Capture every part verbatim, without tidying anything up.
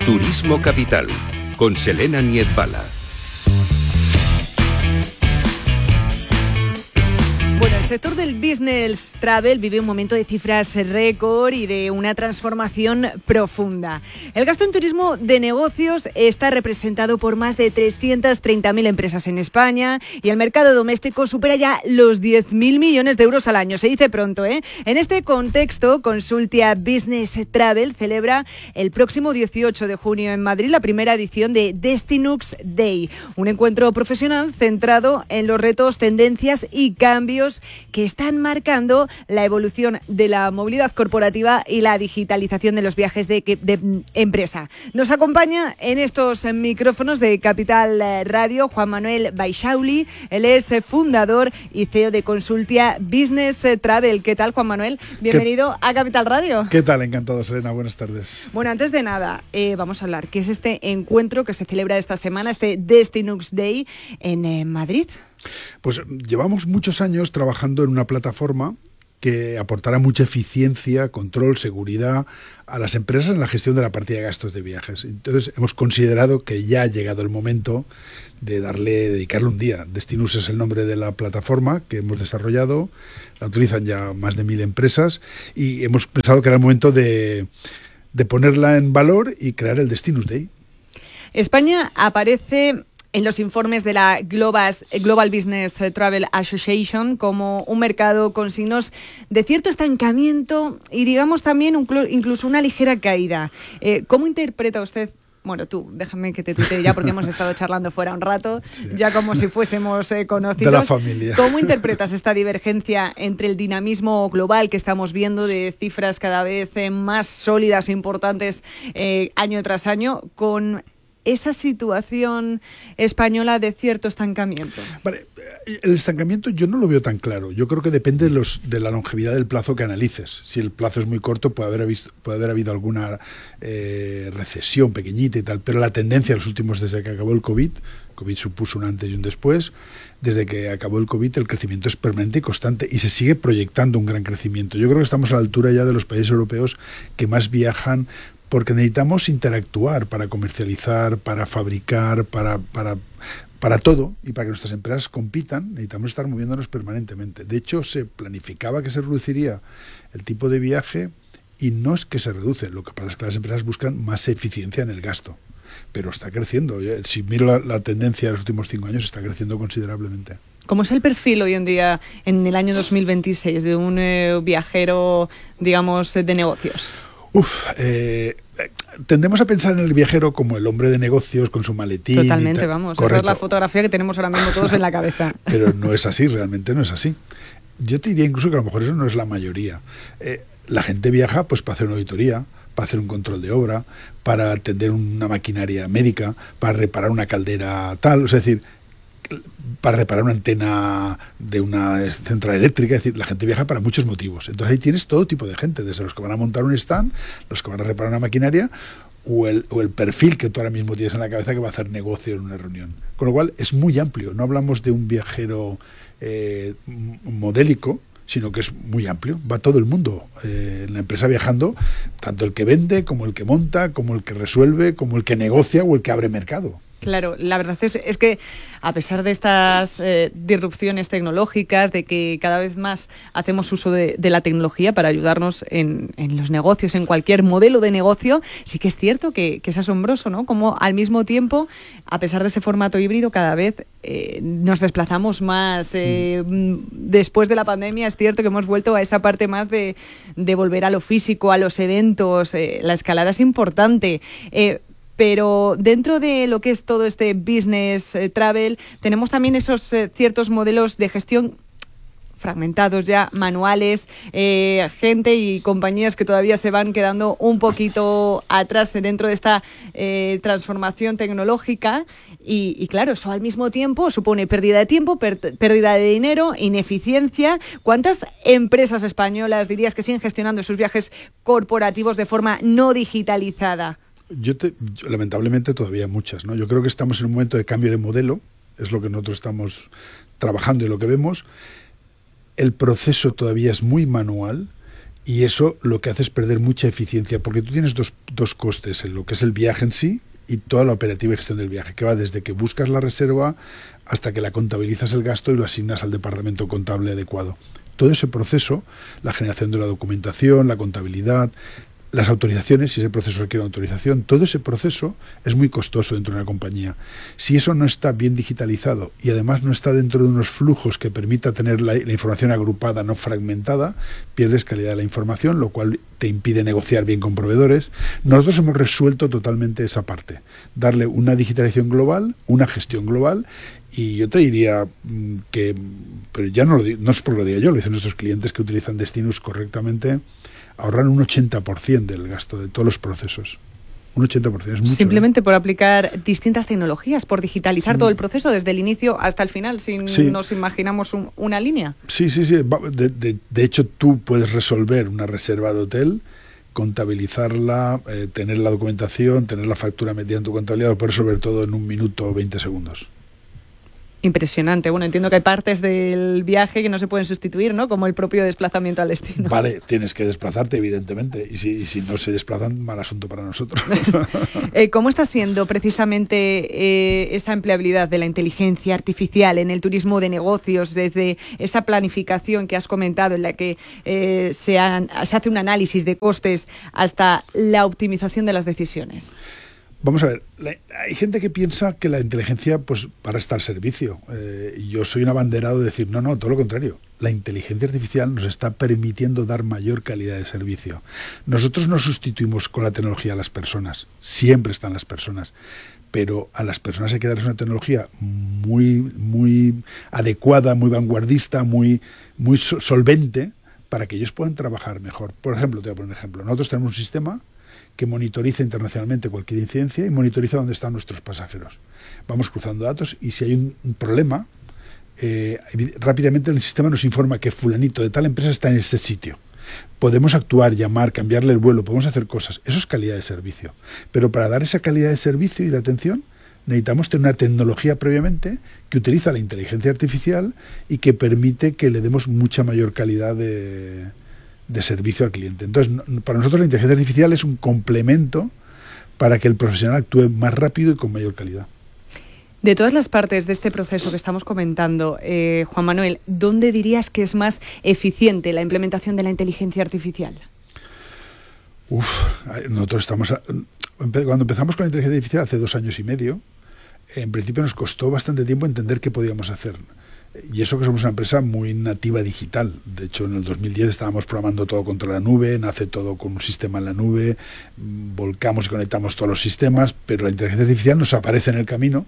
Turismo Capital, con Selena Niezbala. El sector del business travel vive un momento de cifras récord y de una transformación profunda. El gasto en turismo de negocios está representado por más de trescientas treinta mil empresas en España y el mercado doméstico supera ya los diez mil millones de euros al año. Se dice pronto, ¿eh? En este contexto, Consultia Business Travel celebra el próximo dieciocho de junio en Madrid la primera edición de Destinux Day, un encuentro profesional centrado en los retos, tendencias y cambios que están marcando la evolución de la movilidad corporativa y la digitalización de los viajes de, de empresa. Nos acompaña en estos micrófonos de Capital Radio Juan Manuel Baixauli. Él es fundador y C E O de Consultia Business Travel. ¿Qué tal, Juan Manuel? Bienvenido ¿Qué? a Capital Radio. ¿Qué tal? Encantado, Selena. Buenas tardes. Bueno, antes de nada, eh, vamos a hablar. ¿Qué es este encuentro que se celebra esta semana, este Destinux Day en eh, Madrid? Pues llevamos muchos años trabajando en una plataforma que aportará mucha eficiencia, control, seguridad a las empresas en la gestión de la partida de gastos de viajes. Entonces hemos considerado que ya ha llegado el momento de darle, dedicarle un día. Destinus es el nombre de la plataforma que hemos desarrollado, la utilizan ya más de mil empresas y hemos pensado que era el momento de, de ponerla en valor y crear el Destinus Day. España aparece en los informes de la Global, Global Business Travel Association como un mercado con signos de cierto estancamiento y digamos también un, incluso una ligera caída. Eh, ¿Cómo interpreta usted? Bueno, tú, déjame que te tutee ya porque hemos estado charlando fuera un rato, sí. ya como si fuésemos eh, conocidos. De la familia. ¿Cómo interpretas esta divergencia entre el dinamismo global que estamos viendo de cifras cada vez eh, más sólidas e importantes eh, año tras año con esa situación española de cierto estancamiento? Vale, el estancamiento yo no lo veo tan claro. Yo creo que depende de, los, de la longevidad del plazo que analices. Si el plazo es muy corto puede haber, visto, puede haber habido alguna eh, recesión pequeñita y tal, pero la tendencia de los últimos, desde que acabó el COVID, COVID supuso un antes y un después, desde que acabó el COVID el crecimiento es permanente y constante y se sigue proyectando un gran crecimiento. Yo creo que estamos a la altura ya de los países europeos que más viajan, porque necesitamos interactuar para comercializar, para fabricar, para, para, para todo, y para que nuestras empresas compitan, necesitamos estar moviéndonos permanentemente. De hecho, se planificaba que se reduciría el tipo de viaje y no es que se reduce, lo que pasa es que las empresas buscan más eficiencia en el gasto, pero está creciendo. Si miro la, la tendencia de los últimos cinco años, está creciendo considerablemente. ¿Cómo es el perfil hoy en día, en el año dos mil veintiséis, de un eh, viajero, digamos, de negocios? Uf, eh, tendemos a pensar en el viajero como el hombre de negocios con su maletín. Totalmente, vamos. Correcto. Esa es la fotografía que tenemos ahora mismo todos en la cabeza. Pero no es así, realmente no es así. Yo te diría incluso que a lo mejor eso no es la mayoría. Eh, la gente viaja pues para hacer una auditoría, para hacer un control de obra, para atender una maquinaria médica, para reparar una caldera tal, es decir, para reparar una antena de una central eléctrica. Es decir, la gente viaja para muchos motivos. Entonces ahí tienes todo tipo de gente, desde los que van a montar un stand, los que van a reparar una maquinaria o el, o el perfil que tú ahora mismo tienes en la cabeza que va a hacer negocio en una reunión. Con lo cual es muy amplio. No hablamos de un viajero eh, modélico, sino que es muy amplio. Va todo el mundo eh, en la empresa viajando, tanto el que vende como el que monta, como el que resuelve, como el que negocia o el que abre mercado. Claro, la verdad es, es que a pesar de estas eh, disrupciones tecnológicas, de que cada vez más hacemos uso de, de la tecnología para ayudarnos en, en los negocios, en cualquier modelo de negocio, sí que es cierto que, que es asombroso, ¿no? Como al mismo tiempo, a pesar de ese formato híbrido, cada vez eh, nos desplazamos más. Eh, mm. Después de la pandemia es cierto que hemos vuelto a esa parte más de, de volver a lo físico, a los eventos. Eh, la escalada es importante. Eh, Pero dentro de lo que es todo este business eh, travel, tenemos también esos eh, ciertos modelos de gestión fragmentados ya, manuales, eh, gente y compañías que todavía se van quedando un poquito atrás dentro de esta eh, transformación tecnológica y, y claro, eso al mismo tiempo supone pérdida de tiempo, per- pérdida de dinero, ineficiencia. ¿Cuántas empresas españolas dirías que siguen gestionando sus viajes corporativos de forma no digitalizada? Yo, te, yo lamentablemente todavía muchas, ¿no? Yo creo que estamos en un momento de cambio de modelo, es lo que nosotros estamos trabajando y lo que vemos. El proceso todavía es muy manual Y eso lo que hace es perder mucha eficiencia, porque tú tienes dos, dos costes, en lo que es el viaje en sí y toda la operativa y gestión del viaje, que va desde que buscas la reserva hasta que la contabilizas el gasto y lo asignas al departamento contable adecuado. Todo ese proceso, la generación de la documentación, la contabilidad, las autorizaciones, si ese proceso requiere una autorización, todo ese proceso es muy costoso dentro de una compañía. Si eso no está bien digitalizado y además no está dentro de unos flujos que permita tener la, la información agrupada, no fragmentada, pierdes calidad de la información, lo cual te impide negociar bien con proveedores. Nosotros hemos resuelto totalmente esa parte, darle una digitalización global, una gestión global. Y yo te diría que, pero ya no, lo, no es por lo diga yo, lo dicen nuestros clientes que utilizan Destinus correctamente, ahorran un ochenta por ciento del gasto de todos los procesos. Un ochenta por ciento es mucho. Simplemente ¿eh? por aplicar distintas tecnologías, por digitalizar sí. todo el proceso desde el inicio hasta el final, si sí. nos imaginamos un, una línea. Sí, sí, sí. De, de, de hecho, tú puedes resolver una reserva de hotel, contabilizarla, eh, tener la documentación, tener la factura metida en tu contabilidad, lo puedes resolver todo en un minuto o veinte segundos. Impresionante. Bueno, entiendo que hay partes del viaje que no se pueden sustituir, ¿no? Como el propio desplazamiento al destino. Vale, tienes que desplazarte, evidentemente. Y si, y si no se desplazan, mal asunto para nosotros. eh, ¿Cómo está siendo precisamente eh, esa empleabilidad de la inteligencia artificial en el turismo de negocios, desde esa planificación que has comentado, en la que eh, se, han, se hace un análisis de costes, hasta la optimización de las decisiones? Vamos a ver, la, hay gente que piensa que la inteligencia pues va a restar servicio. Eh, y yo soy un abanderado de decir, no, no, todo lo contrario. La inteligencia artificial nos está permitiendo dar mayor calidad de servicio. Nosotros no sustituimos con la tecnología a las personas. Siempre están las personas. Pero a las personas hay que darles una tecnología muy, muy adecuada, muy vanguardista, muy, muy solvente, para que ellos puedan trabajar mejor. Por ejemplo, te voy a poner un ejemplo. Nosotros tenemos un sistema que monitoriza internacionalmente cualquier incidencia y monitoriza dónde están nuestros pasajeros. Vamos cruzando datos y si hay un, un problema, eh, rápidamente el sistema nos informa que fulanito de tal empresa está en ese sitio. Podemos actuar, llamar, cambiarle el vuelo, podemos hacer cosas. Eso es calidad de servicio. Pero para dar esa calidad de servicio y de atención, necesitamos tener una tecnología previamente que utiliza la inteligencia artificial y que permite que le demos mucha mayor calidad de... de servicio al cliente. Entonces, para nosotros la inteligencia artificial es un complemento para que el profesional actúe más rápido y con mayor calidad. De todas las partes de este proceso que estamos comentando, eh, Juan Manuel, ¿dónde dirías que es más eficiente la implementación de la inteligencia artificial? Uf, nosotros estamos... A, cuando empezamos con la inteligencia artificial hace dos años y medio, en principio nos costó bastante tiempo entender qué podíamos hacer. Y eso que somos una empresa muy nativa digital. De hecho, en el dos mil diez estábamos programando todo contra la nube, nace todo con un sistema en la nube, volcamos y conectamos todos los sistemas, pero la inteligencia artificial nos aparece en el camino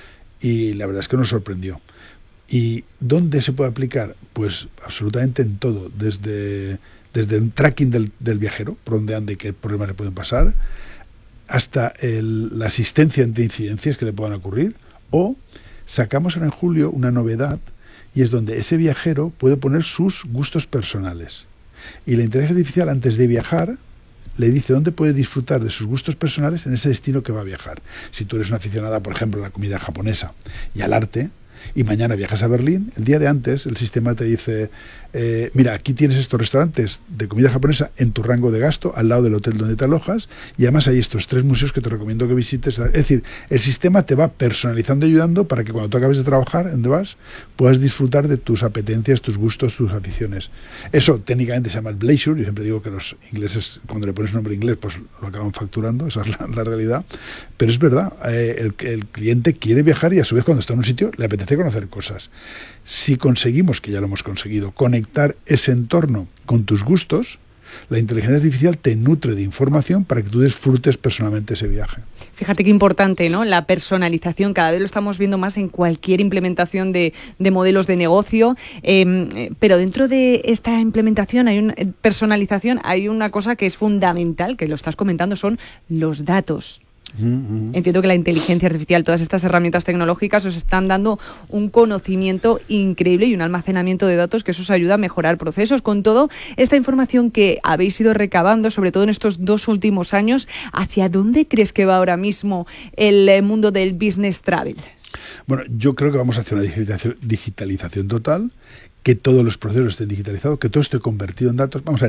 y la verdad es que nos sorprendió. ¿Y dónde se puede aplicar? Pues absolutamente en todo, desde, desde el tracking del, del viajero, por dónde anda y qué problemas le pueden pasar, hasta el, la asistencia ante incidencias que le puedan ocurrir, o sacamos ahora en julio una novedad y es donde ese viajero puede poner sus gustos personales. Y la inteligencia artificial, antes de viajar, le dice dónde puede disfrutar de sus gustos personales en ese destino que va a viajar. Si tú eres una aficionada, por ejemplo, a la comida japonesa y al arte, y mañana viajas a Berlín, el día de antes el sistema te dice, eh, mira, aquí tienes estos restaurantes de comida japonesa en tu rango de gasto, al lado del hotel donde te alojas, y además hay estos tres museos que te recomiendo que visites. Es decir, el sistema te va personalizando y ayudando para que cuando tú acabes de trabajar, donde vas, puedas disfrutar de tus apetencias, tus gustos, tus aficiones. Eso técnicamente se llama el Bleisure. Yo siempre digo que los ingleses, cuando le pones nombre inglés, pues lo acaban facturando, esa es la, la realidad. Pero es verdad, eh, el, el cliente quiere viajar y a su vez cuando está en un sitio le apetece conocer cosas. Si conseguimos, que ya lo hemos conseguido, conectar ese entorno con tus gustos, la inteligencia artificial te nutre de información para que tú disfrutes personalmente ese viaje. Fíjate qué importante, ¿no? La personalización, cada vez lo estamos viendo más en cualquier implementación de, de modelos de negocio, eh, pero dentro de esta implementación, hay una personalización, hay una cosa que es fundamental, que lo estás comentando, son los datos. Uh-huh. Entiendo que la inteligencia artificial, todas estas herramientas tecnológicas os están dando un conocimiento increíble y un almacenamiento de datos que eso os ayuda a mejorar procesos. Con todo, esta información que habéis ido recabando, sobre todo en estos dos últimos años, ¿hacia dónde crees que va ahora mismo el mundo del business travel? Bueno, yo creo que vamos hacia una digitalización, digitalización total, que todos los procesos estén digitalizados, que todo esté convertido en datos. Vamos a ver,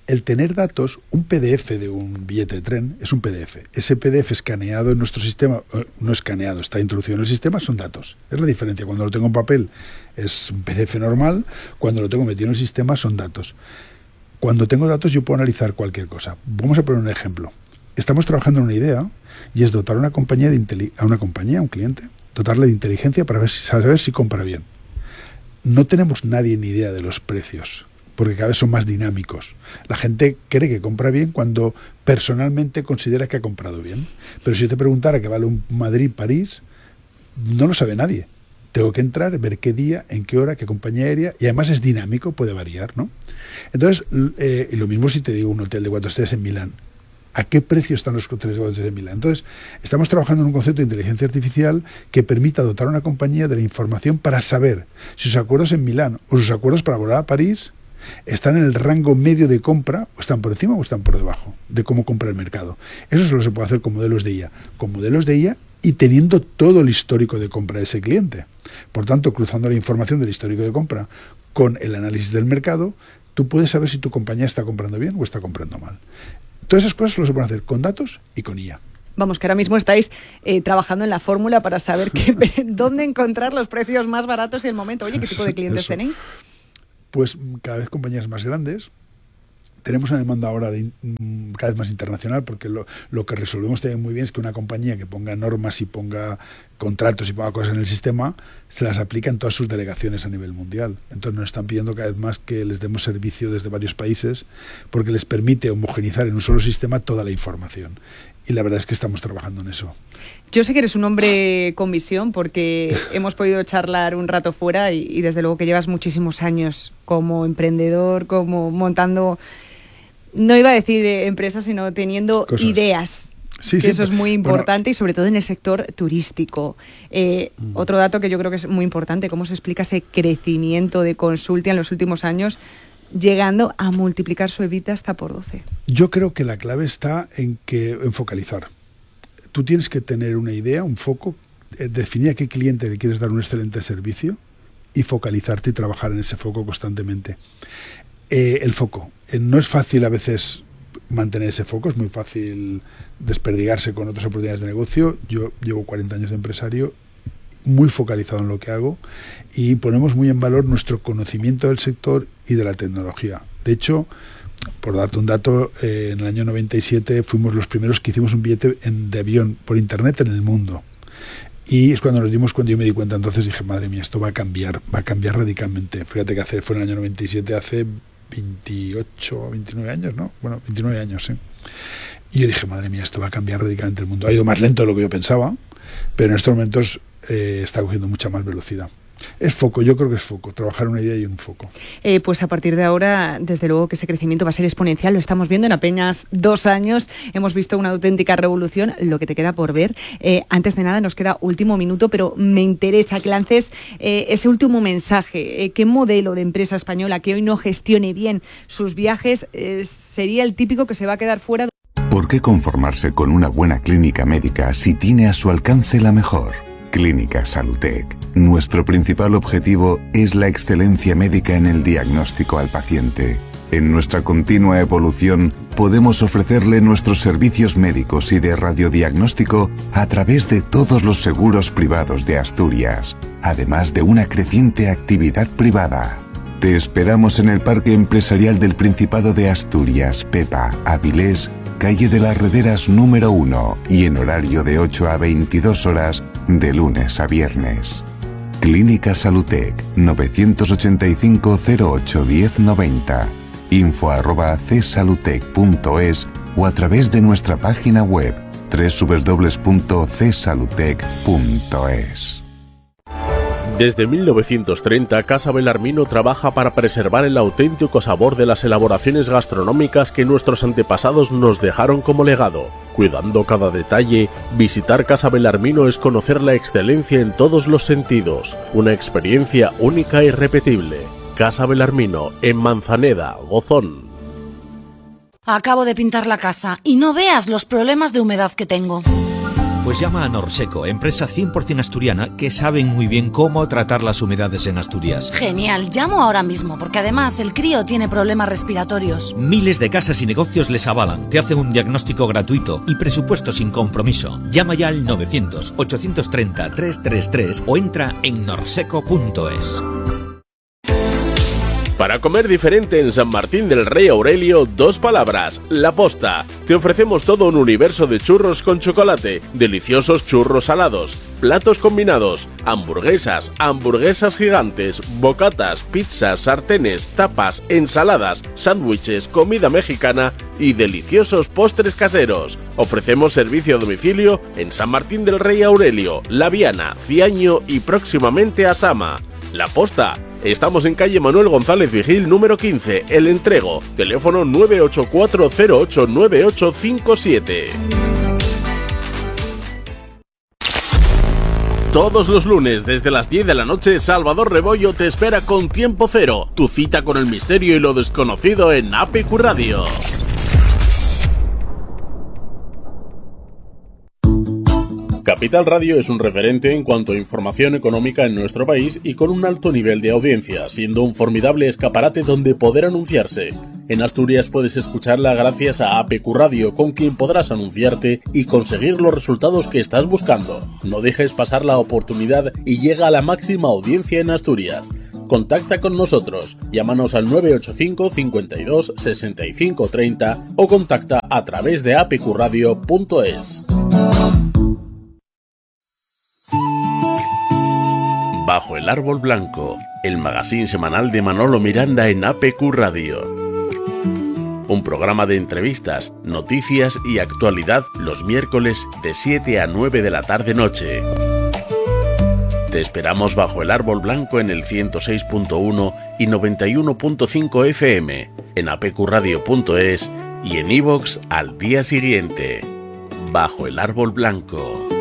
el tener datos, un P D F de un billete de tren es un P D F. Ese P D F escaneado en nuestro sistema, no escaneado, está introducido en el sistema, son datos. Es la diferencia. Cuando lo tengo en papel es un P D F normal, cuando lo tengo metido en el sistema son datos. Cuando tengo datos yo puedo analizar cualquier cosa. Vamos a poner un ejemplo. Estamos trabajando en una idea y es dotar a una compañía, de inteli- a una compañía, a un cliente, dotarle de inteligencia para ver si, saber si compra bien. No tenemos nadie ni idea de los precios, porque cada vez son más dinámicos. La gente cree que compra bien cuando personalmente considera que ha comprado bien. Pero si yo te preguntara qué vale un Madrid-París, no lo sabe nadie. Tengo que entrar, ver qué día, en qué hora, qué compañía aérea, y además es dinámico, puede variar, ¿no? Entonces, eh, y lo mismo si te digo un hotel de cuatro estrellas en Milán. ¿A qué precio están los hoteles de cuatro estrellas en Milán? Entonces, estamos trabajando en un concepto de inteligencia artificial que permita dotar a una compañía de la información para saber si sus acuerdos en Milán o sus acuerdos para volar a París están en el rango medio de compra, o están por encima o están por debajo de cómo compra el mercado. Eso solo se puede hacer con modelos de I A. Con modelos de I A y teniendo todo el histórico de compra de ese cliente. Por tanto, cruzando la información del histórico de compra con el análisis del mercado, tú puedes saber si tu compañía está comprando bien o está comprando mal. Todas esas cosas solo se pueden hacer con datos y con I A. Vamos, que ahora mismo estáis eh, trabajando en la fórmula para saber qué, dónde encontrar los precios más baratos y el momento. Oye, ¿qué tipo de clientes Eso. tenéis? Pues cada vez compañías más grandes. Tenemos una demanda ahora de, mm, cada vez más internacional, porque lo, lo que resolvemos también muy bien es que una compañía que ponga normas y ponga contratos y ponga cosas en el sistema, se las aplica en todas sus delegaciones a nivel mundial. Entonces nos están pidiendo cada vez más que les demos servicio desde varios países, porque les permite homogenizar en un solo sistema toda la información. Y la verdad es que estamos trabajando en eso. Yo sé que eres un hombre con visión porque hemos podido charlar un rato fuera y, y desde luego que llevas muchísimos años como emprendedor, como montando, no iba a decir eh, empresas, sino teniendo Cosas. ideas. Sí, que sí, eso es muy bueno, importante y sobre todo en el sector turístico. Eh, mm. Otro dato que yo creo que es muy importante, cómo se explica ese crecimiento de Consultia en los últimos años, llegando a multiplicar su EBITDA hasta por doce. Yo creo que la clave está en que en focalizar. Tú tienes que tener una idea, un foco, eh, definir a qué cliente le quieres dar un excelente servicio y focalizarte y trabajar en ese foco constantemente. Eh, el foco. Eh, no es fácil a veces mantener ese foco, es muy fácil desperdigarse con otras oportunidades de negocio. Yo llevo cuarenta años de empresario, muy focalizado en lo que hago, y ponemos muy en valor nuestro conocimiento del sector y de la tecnología. De hecho, por darte un dato, eh, en el año noventa y siete fuimos los primeros que hicimos un billete en, de avión por internet en el mundo. Y es cuando nos dimos cuenta, yo me di cuenta entonces, dije, madre mía, esto va a cambiar, va a cambiar radicalmente. Fíjate que hace, fue en el año noventa y siete, hace veintiocho, veintinueve años, ¿no? Bueno, veintinueve años, sí. Y yo dije, madre mía, esto va a cambiar radicalmente el mundo. Ha ido más lento de lo que yo pensaba, pero en estos momentos eh, está cogiendo mucha más velocidad. Es foco, yo creo que es foco, trabajar una idea y un foco. Eh, pues a partir de ahora, desde luego que ese crecimiento va a ser exponencial, lo estamos viendo en apenas dos años, hemos visto una auténtica revolución, lo que te queda por ver. Eh, antes de nada, nos queda último minuto, pero me interesa que lances eh, ese último mensaje. Eh, ¿Qué modelo de empresa española que hoy no gestione bien sus viajes eh, sería el típico que se va a quedar fuera? ¿Por qué conformarse con una buena clínica médica si tiene a su alcance la mejor? Clínica Salutec. Nuestro principal objetivo es la excelencia médica en el diagnóstico al paciente. En nuestra continua evolución, podemos ofrecerle nuestros servicios médicos y de radiodiagnóstico a través de todos los seguros privados de Asturias, además de una creciente actividad privada. Te esperamos en el Parque Empresarial del Principado de Asturias, Pepa, Avilés, calle de las Rederas número uno, y en horario de ocho a veintidós horas, de lunes a viernes. Clínica Salutec, novecientos ochenta y cinco, cero ocho, diez, noventa, info arroba csalutec punto es o a través de nuestra página web doble u doble u doble u punto c salutec punto es. Desde mil novecientos treinta, Casa Belarmino trabaja para preservar el auténtico sabor de las elaboraciones gastronómicas que nuestros antepasados nos dejaron como legado. Cuidando cada detalle, visitar Casa Belarmino es conocer la excelencia en todos los sentidos, una experiencia única e irrepetible. Casa Belarmino, en Manzaneda, Gozón. Acabo de pintar la casa y no veas los problemas de humedad que tengo. Pues llama a Norseco, empresa cien por ciento asturiana que saben muy bien cómo tratar las humedades en Asturias. Genial, llamo ahora mismo, porque además el crío tiene problemas respiratorios. Miles de casas y negocios les avalan, te hacen un diagnóstico gratuito y presupuesto sin compromiso. Llama ya al novecientos, ochocientos treinta, trescientos treinta y tres o entra en norseco punto es. Para comer diferente en San Martín del Rey Aurelio, dos palabras, La Posta. Te ofrecemos todo un universo de churros con chocolate, deliciosos churros salados, platos combinados, hamburguesas, hamburguesas gigantes, bocatas, pizzas, sartenes, tapas, ensaladas, sándwiches, comida mexicana y deliciosos postres caseros. Ofrecemos servicio a domicilio en San Martín del Rey Aurelio, La Viana, Ciaño y próximamente a Sama. La Posta. Estamos en calle Manuel González Vigil, número quince, El Entrego. Teléfono nueve ocho cuatro cero ocho nueve ocho cinco siete. Todos los lunes, desde las diez de la noche, Salvador Rebollo te espera con Tiempo Cero, tu cita con el misterio y lo desconocido en A P Q Radio. Capital Radio es un referente en cuanto a información económica en nuestro país y con un alto nivel de audiencia, siendo un formidable escaparate donde poder anunciarse. En Asturias puedes escucharla gracias a A P Q Radio, con quien podrás anunciarte y conseguir los resultados que estás buscando. No dejes pasar la oportunidad y llega a la máxima audiencia en Asturias. Contacta con nosotros, llámanos al nueve ocho cinco, cincuenta y dos, sesenta y cinco, treinta o contacta a través de a p q radio punto es. Bajo el árbol blanco, el magazín semanal de Manolo Miranda en A P Q Radio. Un programa de entrevistas, noticias y actualidad los miércoles de siete a nueve de la tarde noche. Te esperamos bajo el árbol blanco en el ciento seis punto uno y noventa y uno punto cinco F M, en a p q radio punto es y en iVoox al día siguiente. Bajo el árbol blanco.